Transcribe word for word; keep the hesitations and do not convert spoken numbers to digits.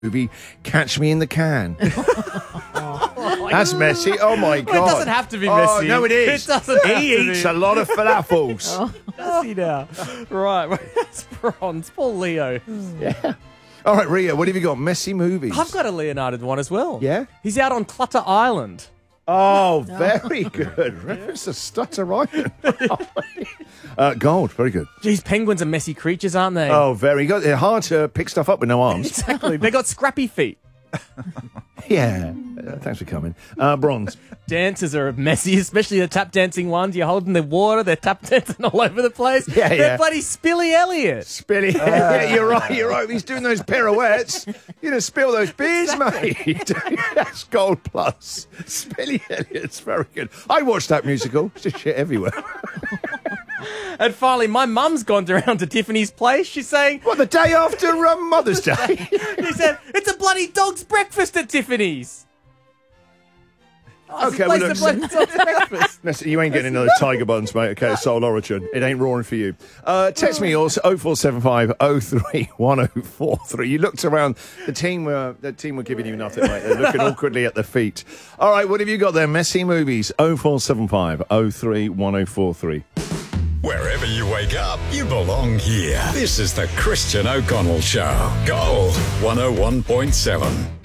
movie Catch Me in the Can. That's messy. Oh, my God. Well, it doesn't have to be oh, messy. No, it is. It doesn't have He to eats be. a lot of falafels. Oh. Does he now? Right. That's bronze. Poor Leo. Yeah. All right, Ria, what have you got? Messy movies. I've got a Leonardo one as well. Yeah? He's out on Clutter Island. Oh, very good. It's a stutter island. uh, gold, very good. Geez, penguins are messy creatures, aren't they? Oh, very good. They're hard to pick stuff up with no arms. Exactly. They got scrappy feet. Yeah. Uh, thanks for coming. Uh, bronze. Dancers are messy, especially the tap dancing ones. You're holding the water, they're tap dancing all over the place. Yeah, they're yeah. bloody Spilly Elliott. Spilly. Uh, yeah, you're right, you're right. He's doing those pirouettes. You're going to spill those beers, mate. That's gold plus. Spilly Elliott's very good. I watched that musical. It's just shit everywhere. And finally, my mum's gone around to Tiffany's place. She's saying, What, the day after um, Mother's Day? she said, it's a bloody dog's breakfast at Tiffany's. Oh, it's Okay, a well, place look, to bloody dog's breakfast. Listen, you ain't getting another Tiger Buns, mate. Okay, Soul Origin. It ain't roaring for you. Uh, text me yours, oh four seven five oh three one oh four three. You looked around. The team were the team were giving you nothing, mate. They're looking awkwardly at their feet. All right, what have you got there? Messy movies, oh four seven five oh three one oh four three. Wherever you wake up, you belong here. This is the Christian O'Connell Show. Gold one oh one point seven.